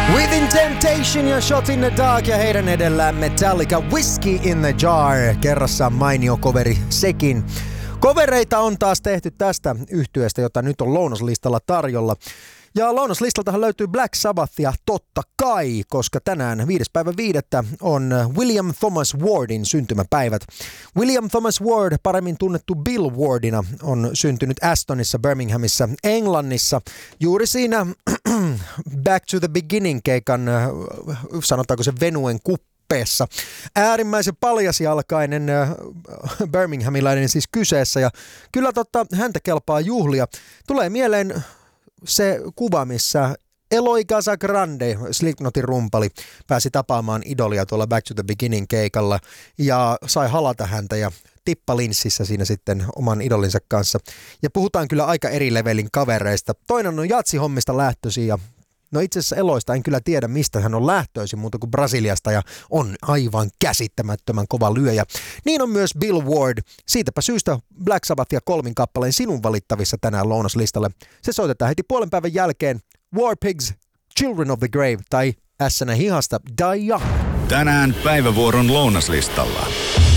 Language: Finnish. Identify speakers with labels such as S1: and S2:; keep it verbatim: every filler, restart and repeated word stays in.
S1: Within Temptation ja Shot in the Dark ja heidän edellään Metallica Whiskey in the Jar. Kerrassaan mainio coveri sekin. Covereita on taas tehty tästä yhtyeestä, jota nyt on lounaslistalla tarjolla. Ja lounaslistaltahan löytyy Black Sabbathia totta kai, koska tänään viides päivä viidettä on William Thomas Wardin syntymäpäivät. William Thomas Ward, paremmin tunnettu Bill Wardina, on syntynyt Astonissa, Birminghamissa, Englannissa. Juuri siinä Back to the Beginning-keikan, sanotaanko se venuen kuppeessa. Äärimmäisen paljasjalkainen birminghamilainen siis kyseessä, ja kyllä totta, häntä kelpaa juhlia. Tulee mieleen se kuva, missä Eloy Casagrande, Slipknotin rumpali, pääsi tapaamaan idolia tuolla Back to the Beginning -keikalla ja sai halata häntä ja tippalinssissä siinä sitten oman idolinsa kanssa. Ja puhutaan kyllä aika eri levelin kavereista. Toinen on jatsihommista lähtöisin ja no itse asiassa Eloista en kyllä tiedä, mistä hän on lähtöisin muuta kuin Brasiliasta ja on aivan käsittämättömän kova lyöjä. Niin on myös Bill Ward. Siitäpä syystä Black Sabbathia kolmin kappaleen sinun valittavissa tänään lounaslistalle. Se soitetaan heti puolen päivän jälkeen War Pigs, Children of the Grave tai ässänä hihasta Die Young.
S2: Tänään päivävuoron lounaslistalla.